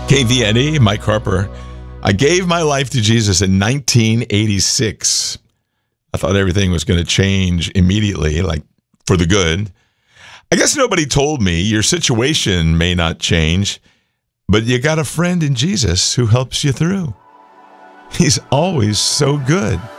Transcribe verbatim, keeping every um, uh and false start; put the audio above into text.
K V N E, Mike Harper. I gave my life to Jesus in nineteen eighty-six. I thought everything was going to change immediately, like for the good. I guess nobody told me your situation may not change, but you got a friend in Jesus who helps you through. He's always so good.